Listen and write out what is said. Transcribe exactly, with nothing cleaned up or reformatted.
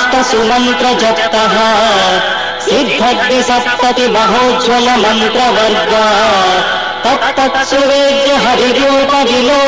समस्त सुमंत्र जप्तः सिद्धग्नि सप्तति महोज्ज्वल मंत्र वर्ग तत्तत्सुवेद्य हरिरूप विलो